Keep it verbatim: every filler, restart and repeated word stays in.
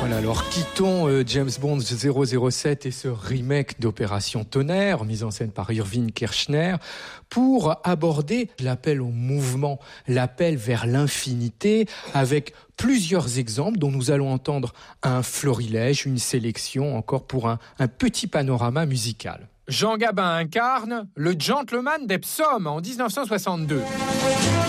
Voilà, alors quittons euh, James Bond zéro zéro sept et ce remake d'Opération Tonnerre, mise en scène par Irving Kirchner, pour aborder l'appel au mouvement, l'appel vers l'infinité, avec plusieurs exemples dont nous allons entendre un florilège, une sélection encore pour un, un petit panorama musical. Jean Gabin incarne le gentleman d'Epsom en dix-neuf cent soixante-deux.